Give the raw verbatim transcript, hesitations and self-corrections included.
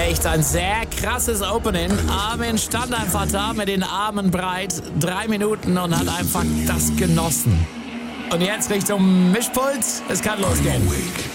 echt ein sehr krasses Opening. Armin stand einfach da mit den Armen breit, drei Minuten und hat einfach das genossen. Und jetzt Richtung Mischpult, es kann losgehen.